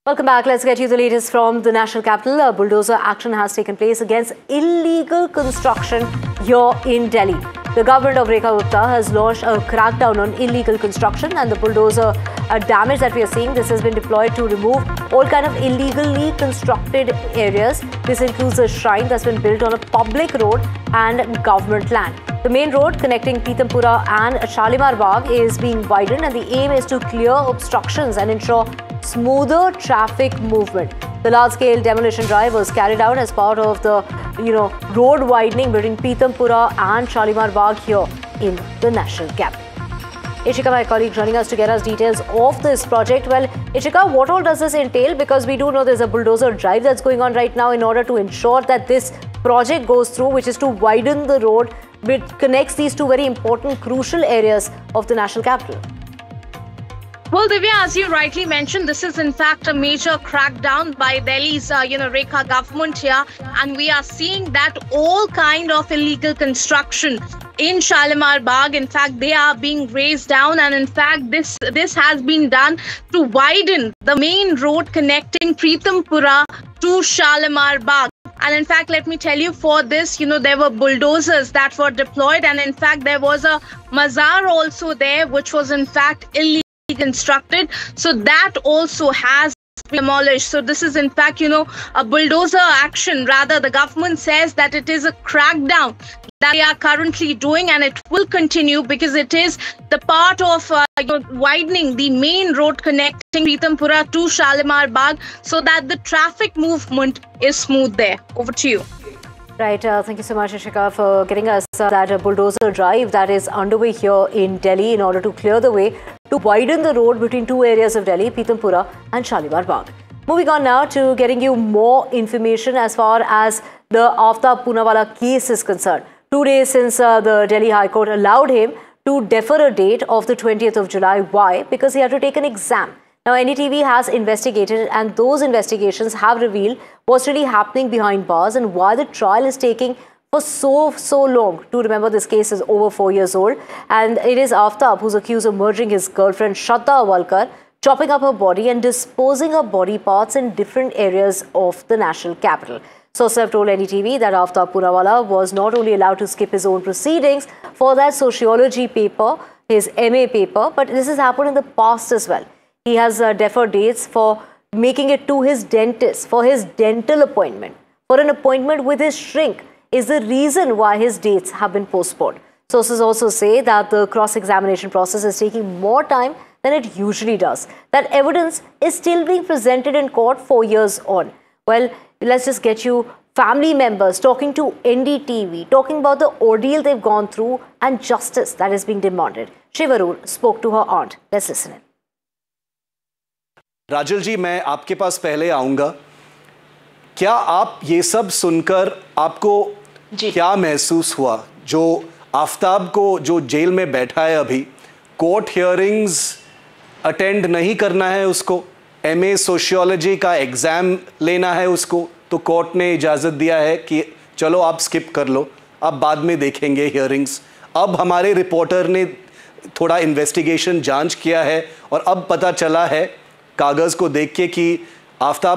Welcome back. Let's get you the latest from the national capital. A bulldozer action has taken place against illegal construction here in Delhi. The government of Rekha Gupta has launched a crackdown on illegal construction, and the bulldozer damage that we are seeing, this has been deployed to remove all kind of illegally constructed areas. This includes a shrine that's been built on a public road and government land. The main road connecting Pitampura and Shalimar Bagh is being widened, and the aim is to clear obstructions and ensure smoother traffic movement. The large-scale demolition drive was carried out as part of the, road widening between Pitampura and Shalimar Bagh here in the national capital. Ishika, my colleague, joining us to get us details of this project. Well, Ishika, what all does this entail? Because we do know there's a bulldozer drive that's going on right now in order to ensure that this project goes through, which is to widen the road which connects these two very important, crucial areas of the national capital. Well, Divya, as you rightly mentioned, this is in fact a major crackdown by Delhi's, Rekha government here, and we are seeing that all kind of illegal construction in Shalimar Bagh, in fact, they are being razed down, and in fact, this has been done to widen the main road connecting Pitampura to Shalimar Bagh. And in fact, let me tell you, for this, there were bulldozers that were deployed, and in fact, there was a mazar also there, which was in fact illegal constructed, so that also has been demolished. So this is in fact, a bulldozer action. Rather, the government says that it is a crackdown that they are currently doing, and it will continue because it is the part of widening the main road connecting Pitampura to Shalimar Bagh so that the traffic movement is smooth there. Over to you. Right. Thank you so much, Ishika, for getting us that bulldozer drive that is underway here in Delhi in order to clear the way to widen the road between two areas of Delhi, Pitampura and Shalimar Bagh. Moving on now to getting you more information as far as the Aftab Poonawalla case is concerned. 2 days since the Delhi High Court allowed him to defer a date of the 20th of July. Why? Because he had to take an exam. Now, NDTV has investigated, and those investigations have revealed what's really happening behind bars and why the trial is taking for so long. To remember, this case is over 4 years old, and it is Aftab who's accused of murdering his girlfriend Shraddha Awalkar, chopping up her body and disposing her body parts in different areas of the national capital. Sources have told NDTV that Aftab Poonawalla was not only allowed to skip his own proceedings for that sociology paper, his MA paper, but this has happened in the past as well. He has deferred dates for making it to his dentist, for his dental appointment, for an appointment with his shrink is the reason why his dates have been postponed. Sources also say that the cross-examination process is taking more time than it usually does. That evidence is still being presented in court 4 years on. Well, let's just get you family members talking to NDTV, talking about the ordeal they've gone through and justice that is being demanded. Shivarul spoke to her aunt. Let's listen in. राजल जी, मैं आपके पास पहले आऊंगा. क्या आप ये सब सुनकर आपको क्या महसूस हुआ? जो आफ्ताब को जो जेल में बैठा है अभी, कोर्ट हियरिंग्स अटेंड नहीं करना है उसको, MA सोशियोलॉजी का एग्ज़ाम लेना है उसको, तो कोर्ट ने इजाज़त दिया है कि चलो आप स्किप कर लो, अब बाद में देखेंगे हियरिंग्स. अब हमारे रिपोर्टर ने थोड़ा इन्वेस्टिगेशन जांच किया है और अब पता चला है कागज़ को देख के कि आफ्ताब